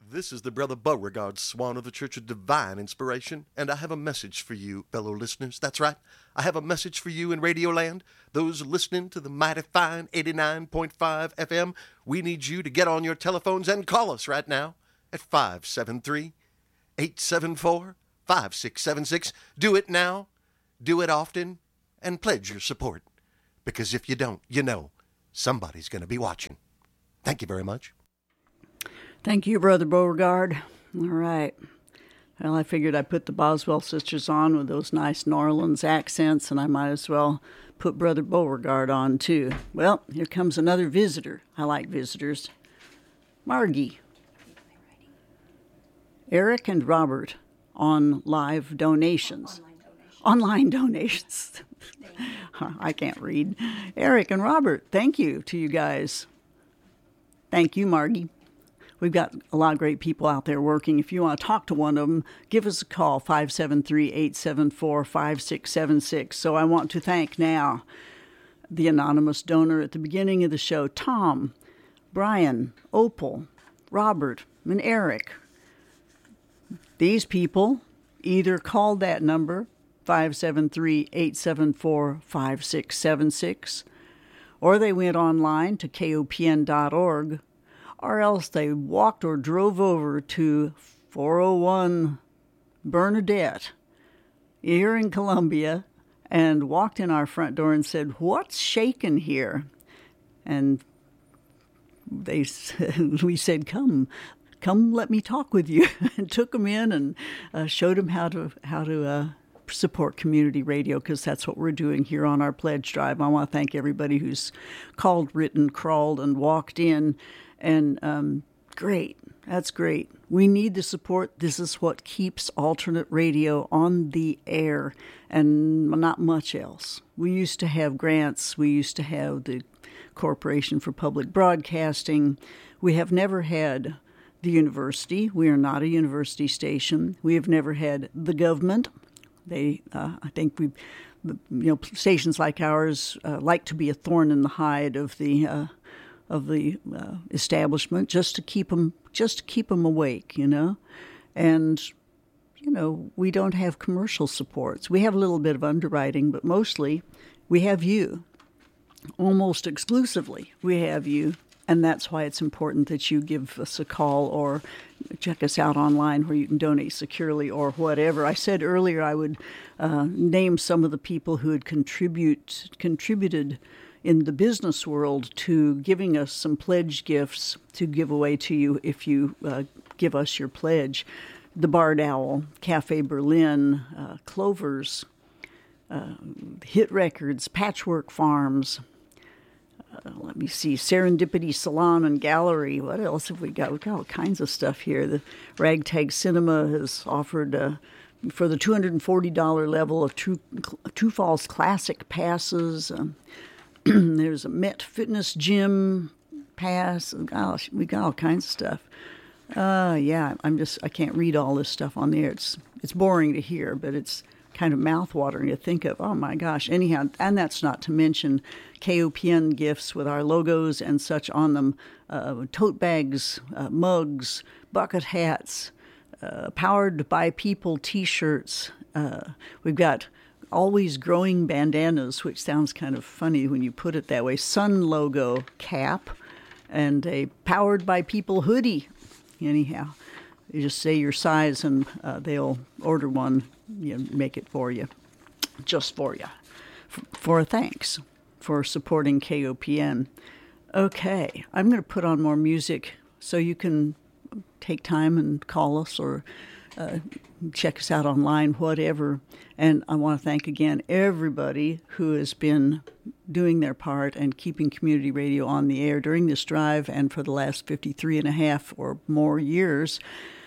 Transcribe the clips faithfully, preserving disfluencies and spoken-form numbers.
This is the Brother Beauregard Swan of the Church of Divine Inspiration, and I have a message for you, fellow listeners. That's right. I have a message for you in Radioland. Those listening to the mighty fine eighty-nine point five F M, we need you to get on your telephones and call us right now at five seven three, eight seven four, five six seven six. Do it now, do it often, and pledge your support. Because if you don't, you know, somebody's going to be watching. Thank you very much. Thank you, Brother Beauregard. All right. Well, I figured I'd put the Boswell sisters on with those nice New Orleans accents, and I might as well put Brother Beauregard on, too. Well, here comes another visitor. I like visitors. Margie. Eric and Robert on live donations. Online donations. Online donations. I can't read. Eric and Robert, thank you to you guys. Thank you, Margie. We've got a lot of great people out there working. If you want to talk to one of them, give us a call, five seven three, eight seven four, five six seven six. So I want to thank now the anonymous donor at the beginning of the show, Tom, Brian, Opal, Robert, and Eric. These people either called that number, five seven three, eight seven four, five six seven six, or they went online to K O P N dot org, or else they walked or drove over to four oh one Bernadette here in Columbia and walked in our front door and said, "What's shaking here?" And they said, we said, come, come let me talk with you, and took them in and uh, showed them how to, how to uh, support community radio, because that's what we're doing here on our pledge drive. I want to thank everybody who's called, written, crawled, and walked in. And um, great. That's great. We need the support. This is what keeps alternate radio on the air, and not much else. We used to have grants. We used to have the Corporation for Public Broadcasting. We have never had the university. We are not a university station. We have never had the government. They, uh, I think we, you know, stations like ours uh, like to be a thorn in the hide of the uh, of the uh, establishment, just to keep them, just to keep them awake, you know. And, you know, we don't have commercial supports. We have a little bit of underwriting, but mostly we have you. Almost exclusively we have you, and that's why it's important that you give us a call or check us out online where you can donate securely or whatever. I said earlier I would uh, name some of the people who had contribute contributed in the business world to giving us some pledge gifts to give away to you if you uh, give us your pledge. The Barred Owl, Cafe Berlin, uh, Clovers, uh, Hit Records, Patchwork Farms, uh, let me see, Serendipity Salon and Gallery. What else have we got? We've got all kinds of stuff here. The Ragtag Cinema has offered uh, for the two hundred forty dollars level of Two, Two Falls Classic passes. Um, There's a Met Fitness Gym pass. Gosh, we got all kinds of stuff. Uh, yeah, I'm just, I can't read all this stuff on there. It's it's boring to hear, but it's kind of mouth-watering to think of. Oh, my gosh. Anyhow, and that's not to mention K O P N gifts with our logos and such on them. Uh, tote bags, uh, mugs, bucket hats, uh, Powered by People T-shirts. Uh, we've got Always Growing bandanas, which sounds kind of funny when you put it that way. Sun logo cap and a Powered by People hoodie. Anyhow, you just say your size and uh, they'll order one, you know, make it for you, just for you, for, for a thanks for supporting K O P N. Okay, I'm going to put on more music so you can take time and call us or uh, check us out online, whatever. And I want to thank again everybody who has been doing their part and keeping community radio on the air during this drive and for the last fifty-three and a half or more years.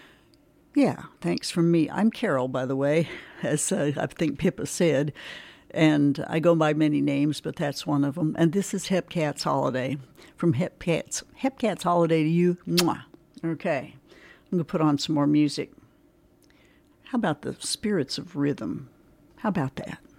Yeah, thanks from me. I'm Carol, by the way, as uh, I think Pippa said, and I go by many names, but that's one of them. And this is Hepcats Holiday. From Hepcats, Hepcats Holiday to you. Mwah. Okay, I'm going to put on some more music. How about the Spirits of Rhythm? How about that?